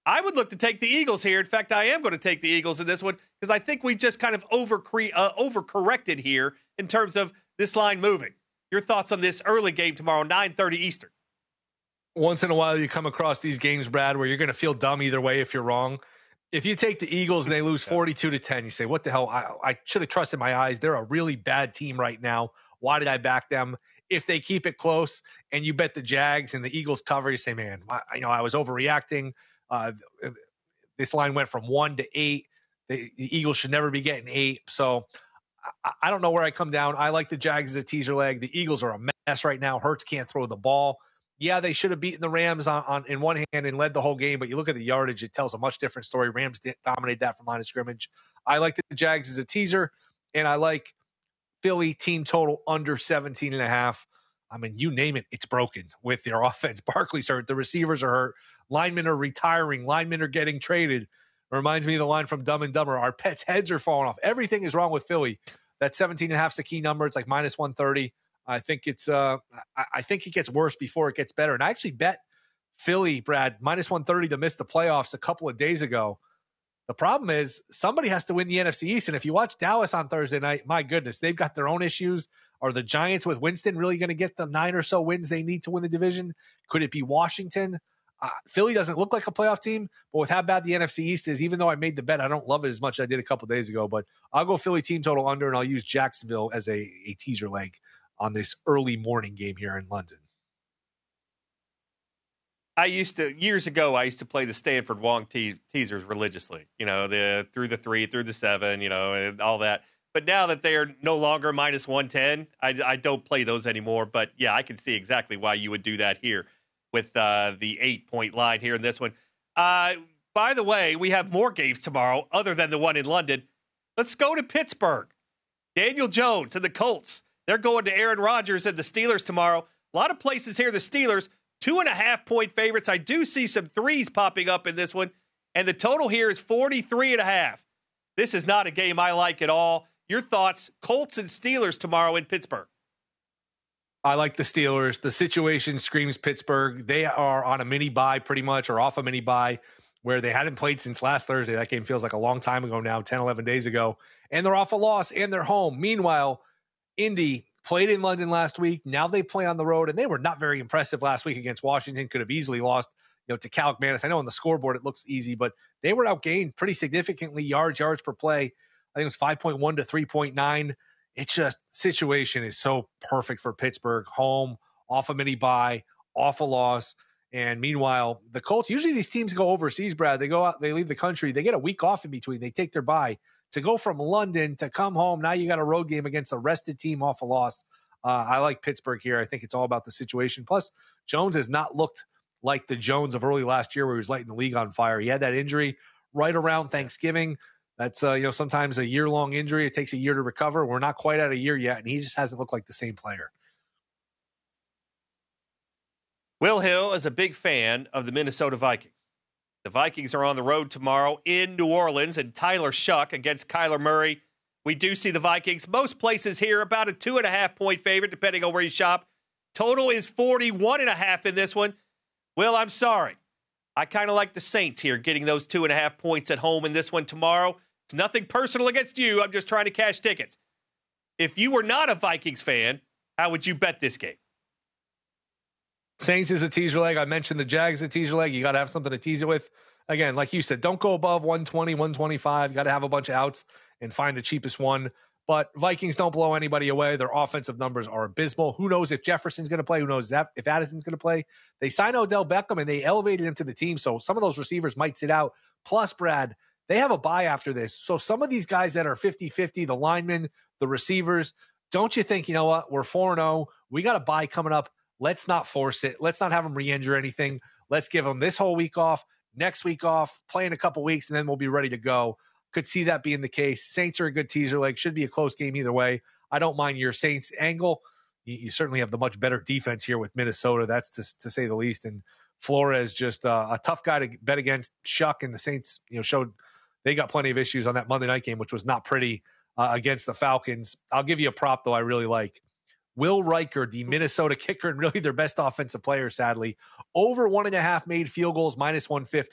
I would look to take the Eagles here. In fact, I am going to take the Eagles in this one because I think we just kind of overcorrected here in terms of this line moving. Your thoughts on this early game tomorrow, 9:30 Eastern? Once in a while, you come across these games, Brad, where you're going to feel dumb either way if you're wrong. If you take the Eagles and they lose 42-10, you say, what the hell? I should have trusted my eyes. They're a really bad team right now. Why did I back them? If they keep it close and you bet the Jags and the Eagles cover, you say, man, I was overreacting. This line went from 1 to 8. The Eagles should never be getting 8. So I don't know where I come down. I like the Jags as a teaser leg. The Eagles are a mess right now. Hurts can't throw the ball. Yeah, they should have beaten the Rams on in one hand and led the whole game, but you look at the yardage, it tells a much different story. Rams didn't dominate that from line of scrimmage. I like the Jags as a teaser, and I like Philly team total under 17.5. I mean, you name it, it's broken with their offense. Barkley's hurt. The receivers are hurt. Linemen are retiring. Linemen are getting traded. It reminds me of the line from Dumb and Dumber. Our pets' heads are falling off. Everything is wrong with Philly. That 17.5 is a key number. It's like minus 130. I think it's. I think it gets worse before it gets better. And I actually bet Philly, Brad, minus 130 to miss the playoffs a couple of days ago. The problem is somebody has to win the NFC East. And if you watch Dallas on Thursday night, my goodness, they've got their own issues. Are the Giants with Winston really going to get the 9 or so wins they need to win the division? Could it be Washington? Philly doesn't look like a playoff team, but with how bad the NFC East is, even though I made the bet, I don't love it as much as I did a couple of days ago. But I'll go Philly team total under, and I'll use Jacksonville as a teaser leg on this early morning game here in London. Years ago, I used to play the Stanford Wong teasers religiously, the through the 3, through the 7, and all that. But now that they are no longer minus 110, I don't play those anymore. But yeah, I can see exactly why you would do that here with the 8-point line here in this one. By the way, we have more games tomorrow other than the one in London. Let's go to Pittsburgh. Daniel Jones and the Colts. They're going to Aaron Rodgers and the Steelers tomorrow. A lot of places here, the Steelers, 2.5-point favorites. I do see some threes popping up in this one. And the total here is 43.5. This is not a game I like at all. Your thoughts, Colts and Steelers tomorrow in Pittsburgh. I like the Steelers. The situation screams Pittsburgh. They are on a mini bye pretty much, or off a mini bye, where they hadn't played since last Thursday. That game feels like a long time ago now, 10, 11 days ago. And they're off a loss, and they're home. Meanwhile, Indy played in London last week. Now they play on the road, and they were not very impressive last week against Washington. Could have easily lost, to Cal McManus. I know on the scoreboard it looks easy, but they were outgained pretty significantly, yards per play. I think it was 5.1 to 3.9. It's just, situation is so perfect for Pittsburgh. Home, off a mini bye, off a loss. And meanwhile, the Colts, usually these teams go overseas, Brad. They go out, they leave the country. They get a week off in between. They take their bye. To go from London to come home, now you got a road game against a rested team off a loss. I like Pittsburgh here. I think it's all about the situation. Plus, Jones has not looked like the Jones of early last year where he was lighting the league on fire. He had that injury right around Thanksgiving. That's, sometimes a year-long injury. It takes a year to recover. We're not quite at a year yet, and he just hasn't looked like the same player. Will Hill is a big fan of the Minnesota Vikings. The Vikings are on the road tomorrow in New Orleans, and Tyler Shuck against Kyler Murray. We do see the Vikings, most places here, about a 2.5-point favorite, depending on where you shop. Total is 41.5 in this one. Will, I'm sorry. I kind of like the Saints here, getting those 2.5 points at home in this one tomorrow. It's nothing personal against you. I'm just trying to cash tickets. If you were not a Vikings fan, how would you bet this game? Saints is a teaser leg. I mentioned the Jags a teaser leg. You got to have something to tease it with. Again, like you said, don't go above 120, 125. You got to have a bunch of outs and find the cheapest one. But Vikings don't blow anybody away. Their offensive numbers are abysmal. Who knows if Jefferson's going to play? Who knows if Addison's going to play? They signed Odell Beckham, and they elevated him to the team. So some of those receivers might sit out. Plus, Brad, they have a bye after this. So some of these guys that are 50-50, the linemen, the receivers, don't you think, you know what? We're 4-0. We got a bye coming up. Let's not force it. Let's not have them re-injure anything. Let's give them this whole week off, next week off, play in a couple weeks, and then we'll be ready to go. Could see that being the case. Saints are a good teaser leg. Should be a close game either way. I don't mind your Saints angle. You certainly have the much better defense here with Minnesota. That's to say the least. And Flores just a tough guy to bet against. Shuck and the Saints, showed they got plenty of issues on that Monday night game, which was not pretty against the Falcons. I'll give you a prop, though, I really like. Will Riker, the Minnesota kicker and really their best offensive player, sadly, over 1.5 made field goals, minus 150.